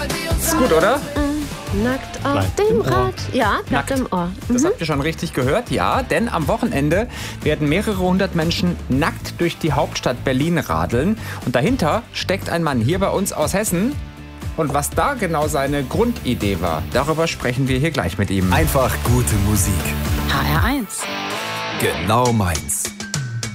Ist gut, oder? Nackt auf dem Rad. Ja, bleibt im Ohr. Das habt ihr schon richtig gehört, ja. Denn am Wochenende werden mehrere hundert Menschen nackt durch die Hauptstadt Berlin radeln. Und dahinter steckt ein Mann hier bei uns aus Hessen. Und was da genau seine Grundidee war, darüber sprechen wir hier gleich mit ihm. Einfach gute Musik. HR1. Genau meins.